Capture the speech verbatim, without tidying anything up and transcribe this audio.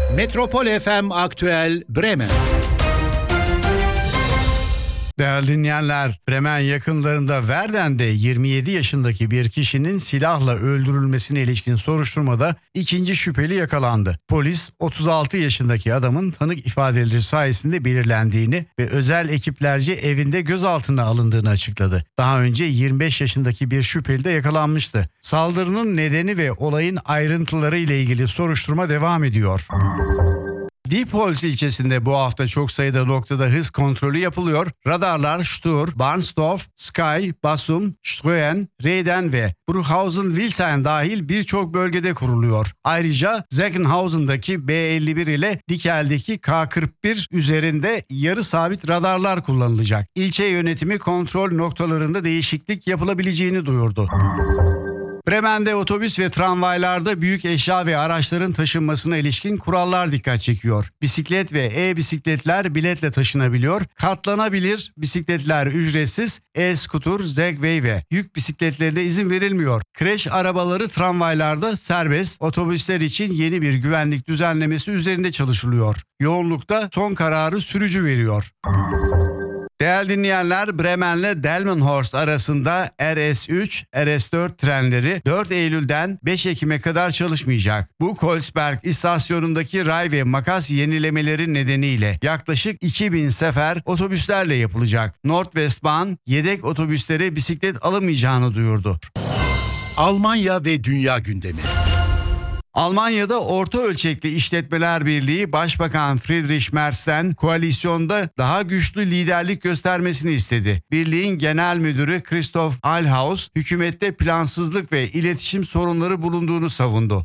Metropol F M Aktüel Bremen. Değerli dinleyenler, Bremen yakınlarında Verden'de yirmi yedi yaşındaki bir kişinin silahla öldürülmesine ilişkin soruşturmada ikinci şüpheli yakalandı. Polis otuz altı yaşındaki adamın tanık ifadeleri sayesinde belirlendiğini ve özel ekiplerce evinde gözaltına alındığını açıkladı. Daha önce yirmi beş yaşındaki bir şüpheli de yakalanmıştı. Saldırının nedeni ve olayın ayrıntıları ile ilgili soruşturma devam ediyor. Diepholz ilçesinde bu hafta çok sayıda noktada hız kontrolü yapılıyor. Radarlar Stur, Barnsdorf, Sky, Basum, Ströen, Reden ve Bruchhausen-Wilsheim dahil birçok bölgede kuruluyor. Ayrıca Zeckenhausen'daki B elli bir ile Dickel'deki K kırk bir üzerinde yarı sabit radarlar kullanılacak. İlçe yönetimi kontrol noktalarında değişiklik yapılabileceğini duyurdu. Bremen'de otobüs ve tramvaylarda büyük eşya ve araçların taşınmasına ilişkin kurallar dikkat çekiyor. Bisiklet ve e-bisikletler biletle taşınabiliyor. Katlanabilir bisikletler ücretsiz, e-scooter, Segway ve yük bisikletlerine izin verilmiyor. Kreş arabaları tramvaylarda serbest, otobüsler için yeni bir güvenlik düzenlemesi üzerinde çalışılıyor. Yoğunlukta son kararı sürücü veriyor. Değerli dinleyenler, Bremen'le Delmenhorst arasında R S üç, R S dört trenleri dört Eylül'den beş Ekim'e kadar çalışmayacak. Bu Kolsberg istasyonundaki ray ve makas yenilemeleri nedeniyle yaklaşık iki bin sefer otobüslerle yapılacak. Nordwestbahn yedek otobüslere bisiklet alamayacağını duyurdu. Almanya ve dünya gündemi. Almanya'da Orta Ölçekli İşletmeler Birliği Başbakan Friedrich Merz'ten koalisyonda daha güçlü liderlik göstermesini istedi. Birliğin genel müdürü Christoph Allhaus, hükümette plansızlık ve iletişim sorunları bulunduğunu savundu.